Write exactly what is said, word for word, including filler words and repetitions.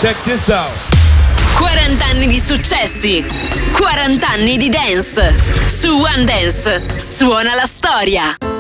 Check this out. quaranta anni di successi, quaranta anni di dance. Su One Dance suona la storia.